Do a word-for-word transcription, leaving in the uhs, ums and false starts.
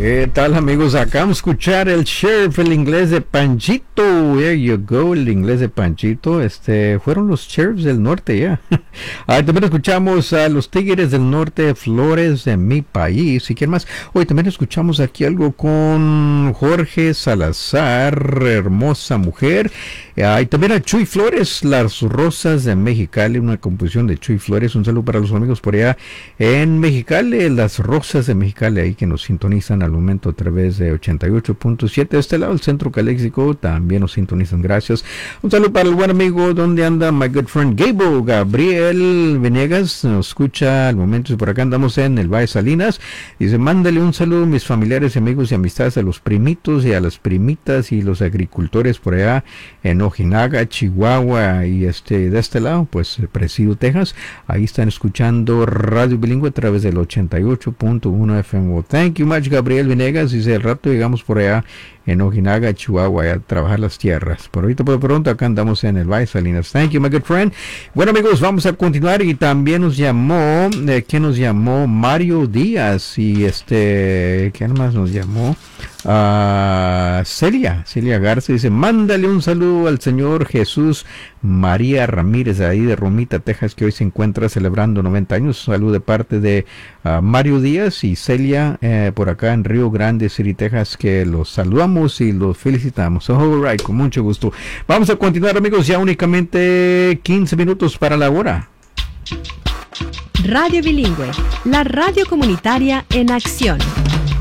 ¿Qué tal, amigos? Acabamos de escuchar el Sheriff, el inglés de Panchito. There you go, el inglés de Panchito. Este, fueron los Sheriffs del norte, ya. Yeah. Ah, también escuchamos a los Tigres del Norte, Flores de mi país. ¿Y quién más? Hoy también escuchamos aquí algo con Jorge Salazar, hermosa mujer. Ah, y también a Chuy Flores, Las Rosas de Mexicali, una composición de Chuy Flores. Un saludo para los amigos por allá en Mexicali, Las Rosas de Mexicali, ahí que nos sintonizan al momento a través de ochenta y ocho punto siete. De este lado, el Centro Caléxico, también nos sintonizan. Gracias. Un saludo para el buen amigo, ¿dónde anda? My good friend Gable, Gabriel Venegas, nos escucha al momento. Y por acá andamos en el Valle Salinas. Dice, mándale un saludo a mis familiares, amigos y amistades, a los primitos y a las primitas y los agricultores por allá en Ojinaga, Chihuahua. Y este de este lado, pues Presidio, Texas. Ahí están escuchando Radio Bilingüe a través del ochenta y ocho punto uno F M. Well, thank you much, Gabriel Venegas. Dice, el rato llegamos por allá en Ojinaga, Chihuahua, a trabajar las tierras. Por ahorita, por pronto, acá andamos en el Valle Salinas. Thank you, my good friend. Bueno, amigos, vamos a continuar. Y también nos llamó, eh, ¿quién nos llamó? Mario Díaz. Y este, ¿quién más nos llamó? Uh, Celia, Celia Garza. Dice, mándale un saludo al señor Jesús María Ramírez, ahí de Romita, Texas, que hoy se encuentra celebrando noventa años. Un saludo de parte de uh, Mario Díaz y Celia, eh, por acá en Río Grande City, Texas, que los saludamos y los felicitamos. All right, con mucho gusto. Vamos a continuar, amigos, ya únicamente quince minutos para la hora. Radio Bilingüe, la radio comunitaria en acción.